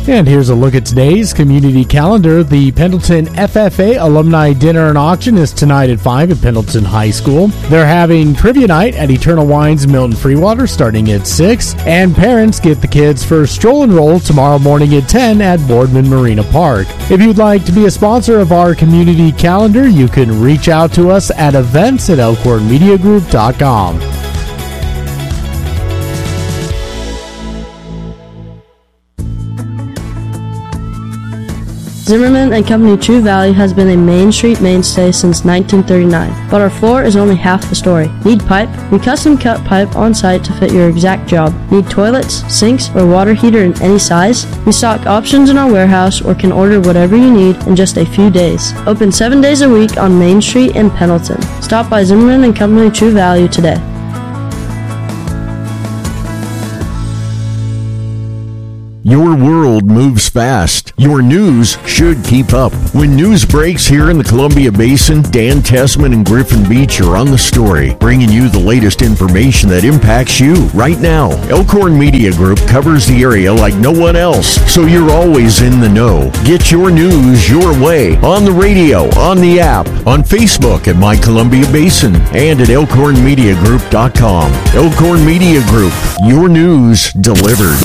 And here's a look at today's community calendar. The Pendleton FFA Alumni Dinner and Auction is tonight at 5 at Pendleton High School. They're having trivia night at Eternal Wines Milton Freewater starting at 6. And parents get the kids for stroll and roll tomorrow morning at 10 at Boardman Marina Park. If you'd like to be a sponsor of our community calendar, you can reach out to us at events@elkhornmediagroup.com. Zimmerman and Company True Value has been a Main Street mainstay since 1939, but our floor is only half the story. Need pipe? We custom cut pipe on site to fit your exact job. Need toilets, sinks, or water heater in any size? We stock options in our warehouse or can order whatever you need in just a few days. Open 7 days a week on Main Street in Pendleton. Stop by Zimmerman and Company True Value today. Your world moves fast. Your news should keep up. When news breaks here in the Columbia Basin, Dan Tessman and Griffin Beach are on the story, bringing you the latest information that impacts you right now. Elkhorn Media Group covers the area like no one else, so you're always in the know. Get your news your way on the radio, on the app, on Facebook at My Columbia Basin, and at elkhornmediagroup.com. Elkhorn Media Group, your news delivered.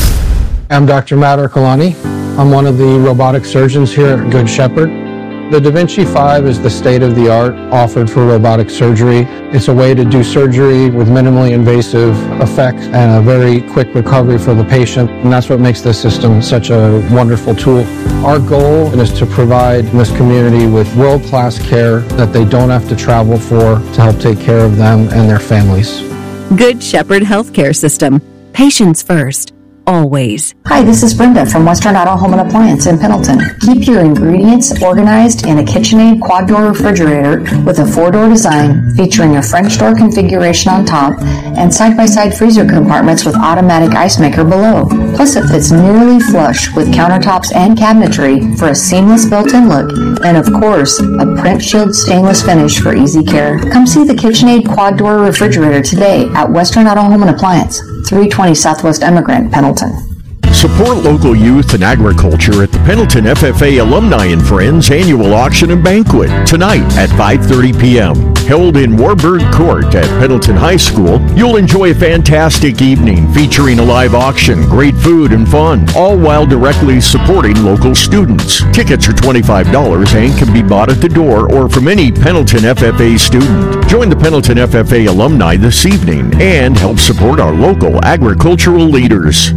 I'm Dr. Matt Ercolani. I'm one of the robotic surgeons here at Good Shepherd. The Da Vinci 5 is the state-of-the-art offered for robotic surgery. It's a way to do surgery with minimally invasive effects and a very quick recovery for the patient, and that's what makes this system such a wonderful tool. Our goal is to provide this community with world-class care that they don't have to travel for to help take care of them and their families. Good Shepherd Healthcare System. Patients first. Always. Hi, this is Brenda from Western Auto Home and Appliance in Pendleton. Keep your ingredients organized in a KitchenAid quad-door refrigerator with a 4-door design featuring a French door configuration on top and side-by-side freezer compartments with automatic ice maker below. Plus, it fits nearly flush with countertops and cabinetry for a seamless built-in look and, of course, a print shield stainless finish for easy care. Come see the KitchenAid quad-door refrigerator today at Western Auto Home and Appliance, 320 Southwest Emigrant, Pendleton. Support local youth and agriculture at the Pendleton FFA Alumni and Friends Annual Auction and Banquet tonight at 5:30 p.m. Held in Warburg Court at Pendleton High School, you'll enjoy a fantastic evening featuring a live auction, great food, and fun, all while directly supporting local students. Tickets are $25 and can be bought at the door or from any Pendleton FFA student. Join the Pendleton FFA alumni this evening and help support our local agricultural leaders.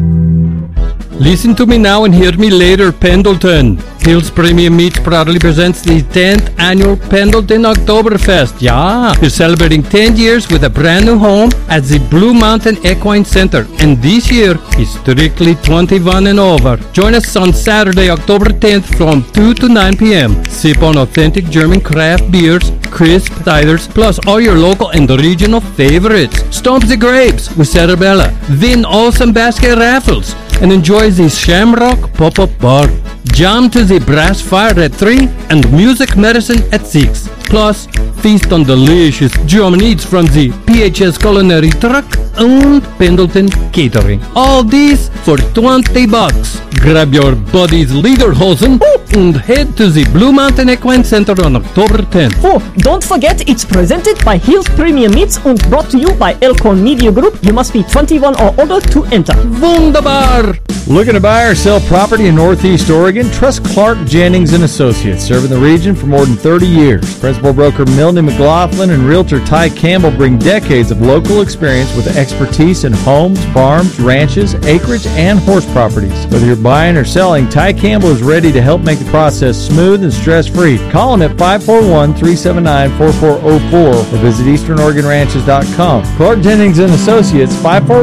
Listen to me now and hear me later, Pendleton. Hills Premium Meats proudly presents the 10th annual Pendleton Oktoberfest. Yeah, we're celebrating 10 years with a brand new home at the Blue Mountain Equine Center. And this year is strictly 21 and over. Join us on Saturday, October 10th from 2 to 9 p.m. Sip on authentic German craft beers, crisp ciders, plus all your local and regional favorites. Stomp the grapes with Cerebella. Win awesome basket raffles. And enjoy the Shamrock Pop-Up Bar. Jam to the Brass Fire at 3 and Music Medicine at 6. Plus, feast on delicious German eats from the PHS Culinary Truck and Pendleton Catering. All these for $20. Grab your buddy's lederhosen and head to the Blue Mountain Equine Center on October 10th. Oh, don't forget it's presented by Hills Premium Meats and brought to you by Elkhorn Media Group. You must be 21 or older to enter. Wunderbar! Looking to buy or sell property in Northeast Oregon? Trust Clark Jennings & Associates, serving the region for more than 30 years. Principal broker Milne McLaughlin and realtor Ty Campbell bring decades of local experience with expertise in homes, farms, ranches, acreage, and horse properties. Whether you're buying or selling, Ty Campbell is ready to help make the process smooth and stress-free. Call him at 541-379-4404 or visit easternoregonranches.com. Clark Jennings & Associates,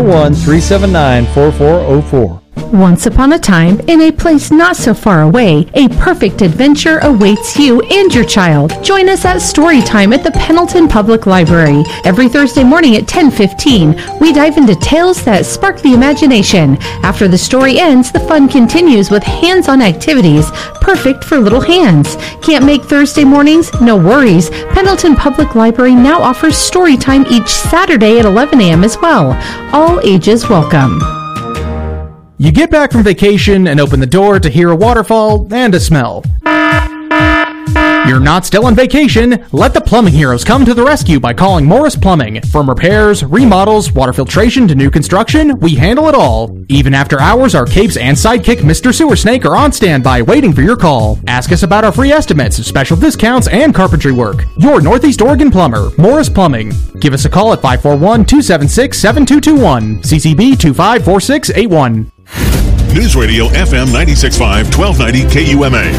541-379-4404. Once upon a time, in a place not so far away, a perfect adventure awaits you and your child. Join us at Storytime at the Pendleton Public Library. Every Thursday morning at 10:15, we dive into tales that spark the imagination. After the story ends, the fun continues with hands-on activities perfect for little hands. Can't make Thursday mornings? No worries. Pendleton Public Library now offers Storytime each Saturday at 11 a.m. as well. All ages welcome. You get back from vacation and open the door to hear a waterfall and a smell. You're not still on vacation. Let the plumbing heroes come to the rescue by calling Morris Plumbing. From repairs, remodels, water filtration to new construction, we handle it all. Even after hours, our capes and sidekick Mr. Sewer Snake are on standby waiting for your call. Ask us about our free estimates, special discounts, and carpentry work. Your Northeast Oregon plumber, Morris Plumbing. Give us a call at 541-276-7221. CCB 254681. News Radio FM 96.5, 1290 KUMA.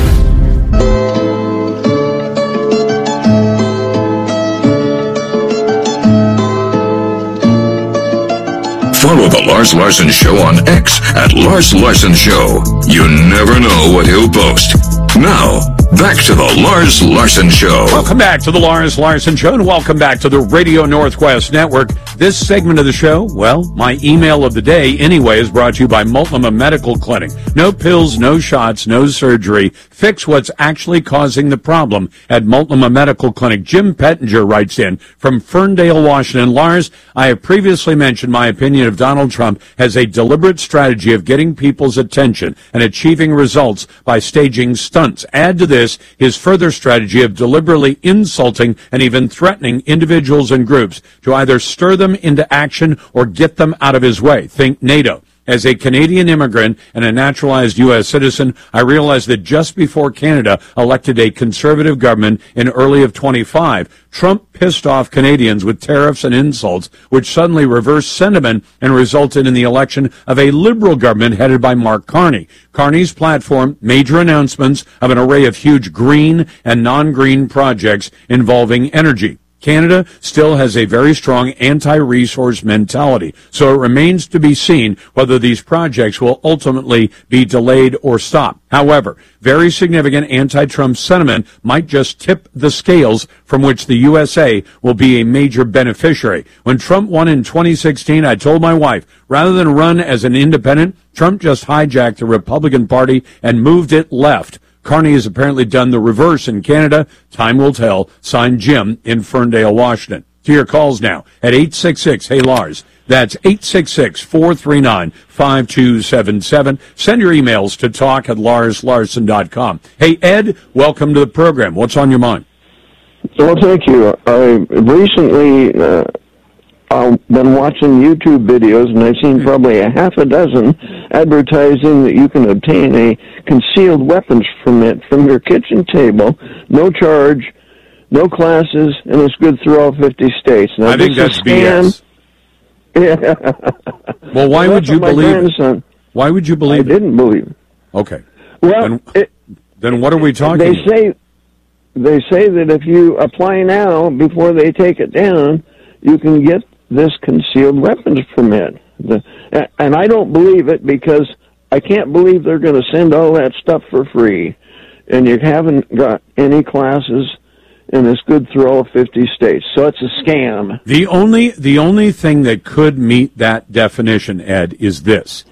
Follow The Lars Larson Show on X at Lars Larson Show. You never know what he'll post. Now, back to The Lars Larson Show. Welcome back to The Lars Larson Show, and welcome back to the Radio Northwest Network. This segment of the show, well, my email of the day anyway, is brought to you by Multnomah Medical Clinic. No pills, no shots, no surgery. Fix what's actually causing the problem at Multnomah Medical Clinic. Jim Pettinger writes in from Ferndale, Washington. Lars, I have previously mentioned my opinion of Donald Trump has a deliberate strategy of getting people's attention and achieving results by staging stunts. Add to this his further strategy of deliberately insulting and even threatening individuals and groups to either stir them into action or get them out of his way. Think NATO. As a Canadian immigrant and a naturalized U.S. citizen, I realized that just before Canada elected a conservative government in early of 25, Trump pissed off Canadians with tariffs and insults, which suddenly reversed sentiment and resulted in the election of a liberal government headed by Mark Carney. Carney's platform, major announcements of an array of huge green and non-green projects involving energy. Canada still has a very strong anti-resource mentality, so it remains to be seen whether these projects will ultimately be delayed or stopped. However, very significant anti-Trump sentiment might just tip the scales from which the USA will be a major beneficiary. When Trump won in 2016, I told my wife, rather than run as an independent, Trump just hijacked the Republican Party and moved it left. Carney has apparently done the reverse in Canada. Time will tell. Signed, Jim in Ferndale, Washington. To your calls now at 866-HEY-LARS. That's 866-439-5277. Send your emails to talk@larslarson.com. Hey, Ed, welcome to the program. What's on your mind? Well, thank you. I recently I've been watching YouTube videos, and I've seen probably a half a dozen advertising that you can obtain a concealed weapons permit from your kitchen table, no charge, no classes, and it's good through all 50 states. Now, I think that's BS. Yeah. Well, why would you believe it? Why would you believe it? I didn't believe it. Okay. Well, then what are we talking they about? They say that if you apply now before they take it down, you can get this concealed weapons permit. And I don't believe it because I can't believe they're going to send all that stuff for free. And you haven't got any classes, and it's good through all 50 states. So it's a scam. The only thing that could meet that definition, Ed, is this.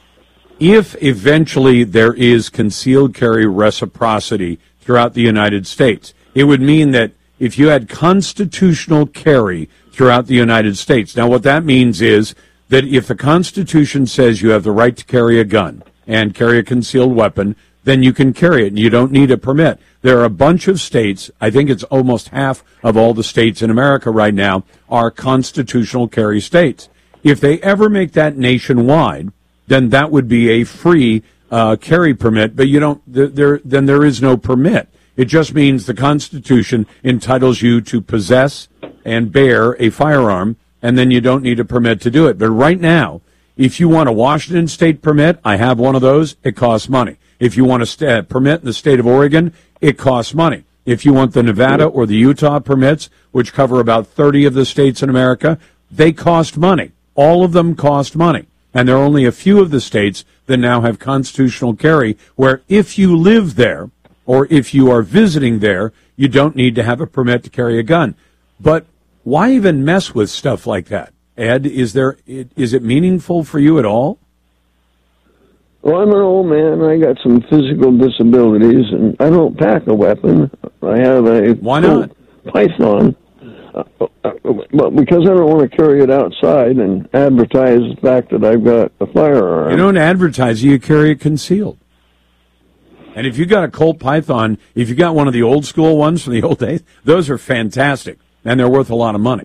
If eventually there is concealed carry reciprocity throughout the United States, it would mean that if you had constitutional carry throughout the United States. Now, what that means is that if the Constitution says you have the right to carry a gun and carry a concealed weapon, then you can carry it, and you don't need a permit. There are a bunch of states, I think it's almost half of all the states in America right now, are constitutional carry states. If they ever make that nationwide, then that would be a free carry permit, but you don't. Then there is no permit. It just means the Constitution entitles you to possess and bear a firearm, and then you don't need a permit to do it. But right now, if you want a Washington state permit, I have one of those, it costs money. If you want a permit in the state of Oregon, it costs money. If you want the Nevada or the Utah permits, which cover about 30 of the states in America, they cost money. All of them cost money. And there are only a few of the states that now have constitutional carry where if you live there or if you are visiting there, you don't need to have a permit to carry a gun. But why even mess with stuff like that? Ed, is it meaningful for you at all? Well, I'm an old man. I got some physical disabilities, and I don't pack a weapon. I have a Why not? Python. Well, because I don't want to carry it outside and advertise the fact that I've got a firearm. You don't advertise it, you carry it concealed. And if you got a Colt Python, if you got one of the old school ones from the old days, those are fantastic, and they're worth a lot of money.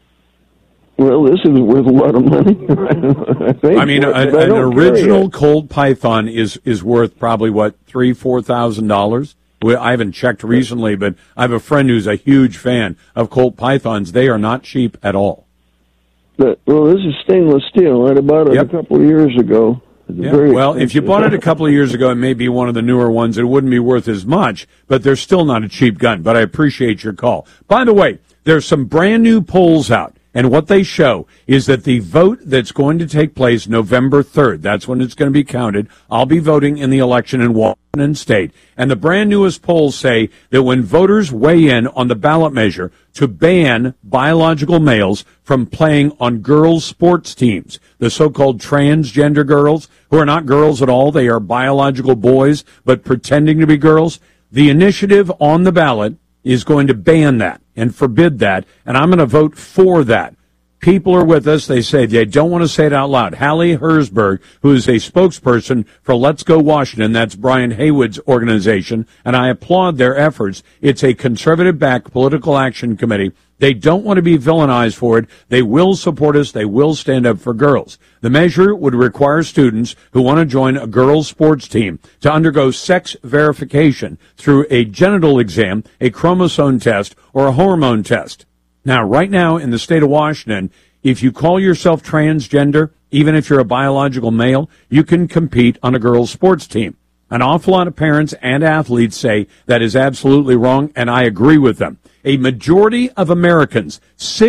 Well, this is worth a lot of money. I think. I mean, an original Colt Python is worth probably, what, $3,000-$4,000? I haven't checked recently, but I have a friend who's a huge fan of Colt Pythons. They are not cheap at all. Well, this is stainless steel. I bought it a couple of years ago. Yeah. Well, if you bought it a couple of years ago, it may be one of the newer ones. It wouldn't be worth as much, but they're still not a cheap gun. But I appreciate your call. By the way, there's some brand new polls out. And what they show is that the vote that's going to take place November 3rd, that's when it's going to be counted. I'll be voting in the election in Washington State. And the brand newest polls say that when voters weigh in on the ballot measure to ban biological males from playing on girls' sports teams, the so-called transgender girls, who are not girls at all, they are biological boys, but pretending to be girls, the initiative on the ballot is going to ban that and forbid that, and I'm going to vote for that. People are with us. They say they don't want to say it out loud. Hallie Herzberg, who is a spokesperson for Let's Go Washington, that's Brian Haywood's organization, and I applaud their efforts. It's a conservative-backed political action committee. They don't want to be villainized for it. They will support us. They will stand up for girls. The measure would require students who want to join a girls' sports team to undergo sex verification through a genital exam, a chromosome test, or a hormone test. Now, right now in the state of Washington, if you call yourself transgender, even if you're a biological male, you can compete on a girls' sports team. An awful lot of parents and athletes say that is absolutely wrong, and I agree with them. A majority of Americans,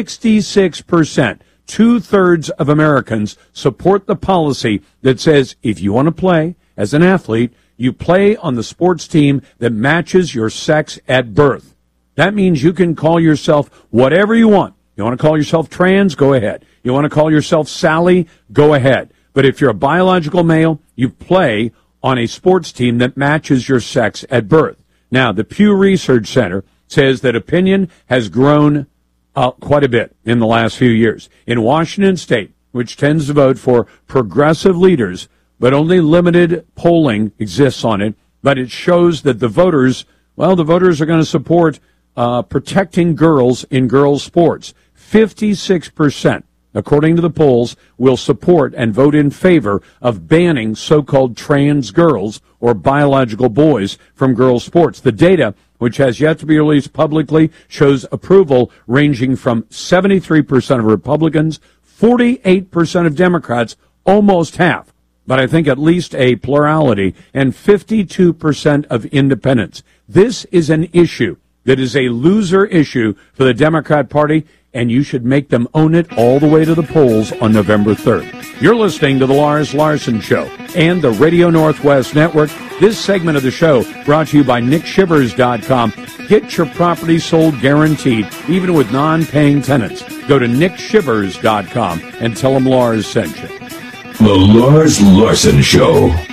66%, two-thirds of Americans support the policy that says if you want to play as an athlete, you play on the sports team that matches your sex at birth. That means you can call yourself whatever you want. You want to call yourself trans? Go ahead. You want to call yourself Sally? Go ahead. But if you're a biological male, you play on a sports team that matches your sex at birth. Now, the Pew Research Center says that opinion has grown quite a bit in the last few years. In Washington State, which tends to vote for progressive leaders, but only limited polling exists on it, but it shows that the voters are going to support protecting girls in girls' sports. 56%, according to the polls, will support and vote in favor of banning so-called trans girls or biological boys from girls' sports. The data, which has yet to be released publicly, shows approval ranging from 73% of Republicans, 48% of Democrats, almost half, but I think at least a plurality, and 52% of independents. This is an issue that is a loser issue for the Democrat Party, and you should make them own it all the way to the polls on November 3rd. You're listening to The Lars Larson Show and the Radio Northwest Network. This segment of the show brought to you by NickShivers.com. Get your property sold guaranteed, even with non-paying tenants. Go to NickShivers.com and tell them Lars sent you. The Lars Larson Show.